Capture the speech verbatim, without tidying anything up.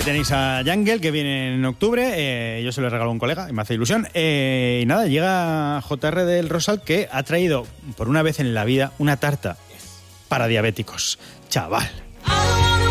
ahí tenéis a Jungle, que viene en octubre. Eh, yo se lo regalo a un colega y me hace ilusión. Eh, y nada, llega J R del Rosal, que ha traído, por una vez en la vida, una tarta para diabéticos. Chaval.